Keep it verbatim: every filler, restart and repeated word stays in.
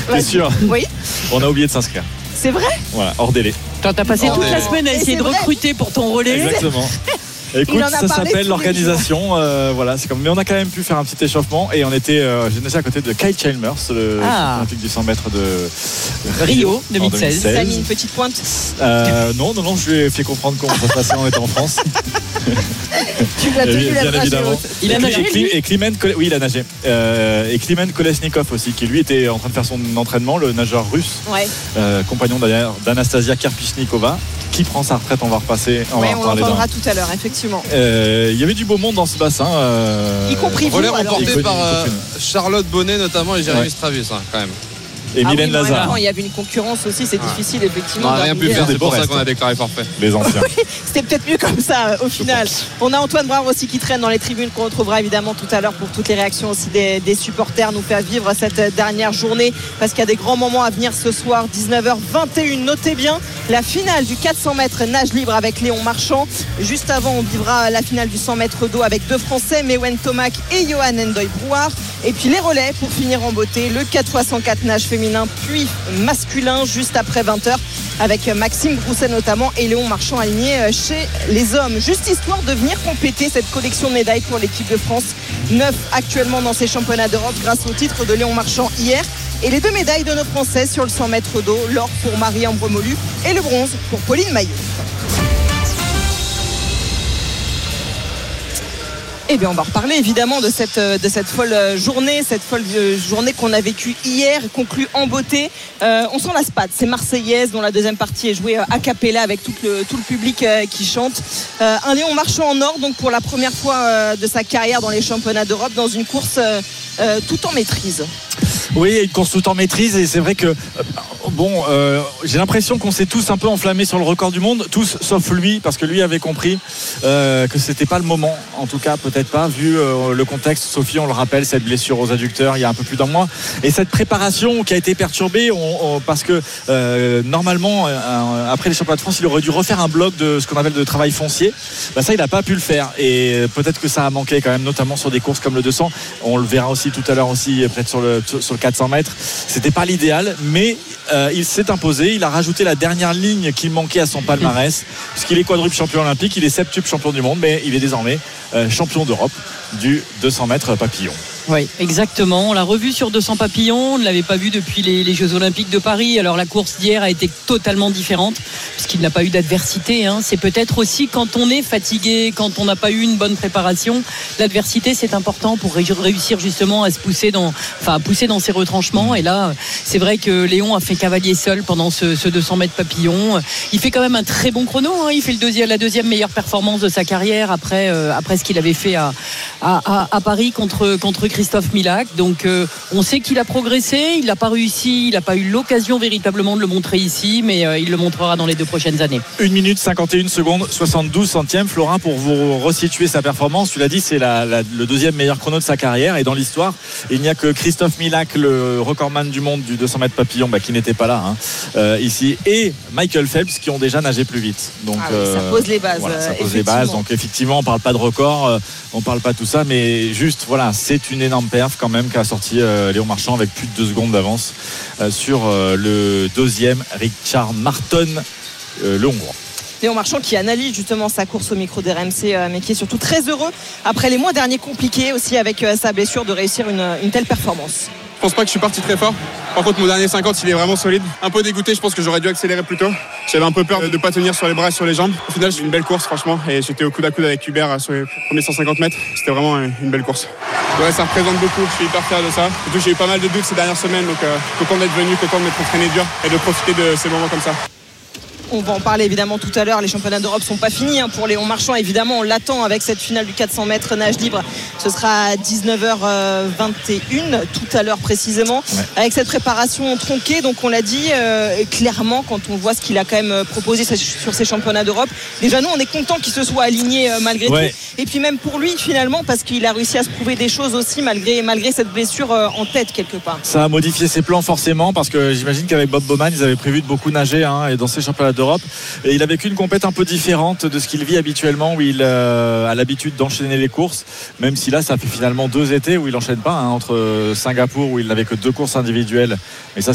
T'es sûr? Oui. On a oublié de s'inscrire. C'est vrai? Voilà, hors délai. T'as passé Hors toute délai. la semaine à Et essayer c'est de vrai. recruter pour ton relais. Exactement. Écoute, Il en a ça parlé tous s'appelle les l'organisation. Euh, voilà, c'est comme. Mais on a quand même pu faire un petit échauffement et on était. Euh, J'étais à côté de Kyle Chalmers, le Ah. olympique du cent mètres de Rio en deux mille seize. T'as mis une petite pointe. Euh, non, non, non, je lui ai fait comprendre comment ça se passait. On était en France. Tu l'as tenu la Bien dragée évidemment. haute. Il a Et nagé, Cli- lui Et Kliment, Kole- oui, il a nagé. Euh, et Kliment Kolesnikov aussi, qui lui était en train de faire son entraînement, le nageur russe, Ouais. euh, compagnon d'ailleurs d'Anastasia Karpichnikova, qui prend sa retraite. On va repasser. On Ouais, va en on parler dans- l'entendra tout à l'heure, effectivement. Euh, Il y avait du beau monde dans ce bassin. euh, Y compris vous, Relais alors. remporté Connu, par euh, connu. Charlotte Bonnet notamment et Jérémy Ouais. Stravius hein, quand même. Et Ah oui, Mylène mais en même Lazare, temps, il y avait une concurrence aussi, c'est Ah. difficile On effectivement. n'a rien pu d'arriver faire, à- des c'est pour beaux ça restes. qu'on a déclaré forfait. les anciens. C'était peut-être mieux comme ça euh, au final. On a Antoine Brave aussi qui traîne dans les tribunes qu'on retrouvera évidemment tout à l'heure pour toutes les réactions aussi des, des supporters, nous faire vivre cette euh, dernière journée parce qu'il y a des grands moments à venir ce soir, dix-neuf heures vingt et une. Notez bien la finale du quatre cents mètres nage libre avec Léon Marchand. Juste avant, on vivra la finale du cent mètres d'eau avec deux Français, Mewen Tomac et Johan Ndoye Brouard. Et puis les relais pour finir en beauté, le quatre fois cent quatre nage féminin puis masculin juste après vingt heures avec Maxime Grousset notamment et Léon Marchand aligné chez les hommes. Juste histoire de venir compléter cette collection de médailles pour l'équipe de France. neuf actuellement dans ces championnats d'Europe grâce au titre de Léon Marchand hier. Et les deux médailles de nos Français sur le cent mètres d'eau, l'or pour Marie-Ambre Bremolu et le bronze pour Pauline Maillot. Eh bien, on va reparler évidemment de cette, de cette folle journée, cette folle journée qu'on a vécue hier, conclue en beauté. Euh, on s'en lasse pas de ces Marseillaises dont la deuxième partie est jouée a cappella avec tout le, tout le public euh, qui chante. Euh, un Léon Marchand en or, donc pour la première fois euh, de sa carrière dans les championnats d'Europe, dans une course euh, euh, tout en maîtrise. Oui, une course tout en maîtrise et c'est vrai que euh, bon, euh, j'ai l'impression qu'on s'est tous un peu enflammés sur le record du monde, tous sauf lui, parce que lui avait compris euh, que c'était pas le moment, en tout cas peut-être pas, vu euh, le contexte. Sophie, on le rappelle, cette blessure aux adducteurs il y a un peu plus d'un mois et cette préparation qui a été perturbée on, on, parce que euh, normalement euh, après les championnats de France, il aurait dû refaire un bloc de ce qu'on appelle de travail foncier. Bah, ça, il n'a pas pu le faire et peut-être que ça a manqué quand même, notamment sur des courses comme le deux cents. On le verra aussi tout à l'heure aussi, peut-être sur le sur le quatre cents mètres. C'était pas l'idéal, mais euh, il s'est imposé. Il a rajouté la dernière ligne qui manquait à son palmarès, puisqu'il est quadruple champion olympique, il est septuple champion du monde, mais il est désormais euh, champion d'Europe du deux cents mètres papillon. Oui, exactement. On l'a revu sur deux cents papillons. On ne l'avait pas vu depuis les, les Jeux Olympiques de Paris. Alors la course d'hier a été totalement différente puisqu'il n'a pas eu d'adversité. Hein. C'est peut-être aussi quand on est fatigué, quand on n'a pas eu une bonne préparation, l'adversité c'est important pour ré- réussir justement à se pousser dans, enfin à pousser dans ses retranchements. Et là, c'est vrai que Léon a fait cavalier seul pendant ce, ce deux cents mètres papillon. Il fait quand même un très bon chrono. Hein. Il fait le deuxième, la deuxième meilleure performance de sa carrière après, euh, après ce qu'il avait fait à, à, à, à Paris contre contre Christophe Milak. Donc euh, on sait qu'il a progressé, il n'a pas réussi, il n'a pas eu l'occasion véritablement de le montrer ici, mais euh, il le montrera dans les deux prochaines années. une minute cinquante et une secondes soixante-douze centièmes. Florin, pour vous resituer sa performance, tu l'as dit, c'est la, la, le deuxième meilleur chrono de sa carrière et dans l'histoire il n'y a que Christophe Milak, le recordman du monde du deux cents mètres papillon, bah, qui n'était pas là hein, euh, ici, et Michael Phelps qui ont déjà nagé plus vite. Donc Ah oui, ça pose les bases, voilà, ça euh, pose les bases. Donc effectivement on parle pas de record, euh, on parle pas de tout ça, mais juste voilà, c'est une énorme perf quand même qu'a sorti euh, Léon Marchand avec plus de deux secondes d'avance euh, sur euh, le deuxième Richard Martin, euh, le Hongrois. Léon Marchand qui analyse justement sa course au micro d'R M C, euh, mais qui est surtout très heureux après les mois derniers compliqués aussi avec euh, sa blessure de réussir une, une telle performance. Je pense pas que je suis parti très fort. Par contre, mon dernier cinquante, il est vraiment solide. Un peu dégoûté, je pense que j'aurais dû accélérer plus tôt. J'avais un peu peur de ne pas tenir sur les bras et sur les jambes. Au final, j'ai eu une belle course, franchement. Et j'étais au coude à coude avec Hubert sur les premiers cent cinquante mètres. C'était vraiment une belle course. Ouais, ça représente beaucoup. Je suis hyper fier de ça. Surtout, j'ai eu pas mal de doutes ces dernières semaines. Donc, euh, content d'être venu, content de m'être entraîné dur et de profiter de ces moments comme ça. On va en parler évidemment tout à l'heure. Les championnats d'Europe sont pas finis hein, pour Léon Marchand. Évidemment, on l'attend avec cette finale du quatre cents mètres nage libre. Ce sera à dix-neuf heures vingt et une tout à l'heure précisément. Ouais. Avec cette préparation tronquée, donc on l'a dit euh, clairement quand on voit ce qu'il a quand même proposé sur ces championnats d'Europe. Déjà nous, on est content qu'il se soit aligné euh, malgré ouais. tout. Et puis même pour lui finalement parce qu'il a réussi à se prouver des choses aussi malgré malgré cette blessure euh, en tête quelque part. Ça a modifié ses plans forcément parce que j'imagine qu'avec Bob Bowman, ils avaient prévu de beaucoup nager hein, et dans ces championnats d'Europe. Et il a vécu une compète un peu différente de ce qu'il vit habituellement où il euh, a l'habitude d'enchaîner les courses, même si là ça fait finalement deux étés où il n'enchaîne pas hein, entre Singapour où il n'avait que deux courses individuelles et ça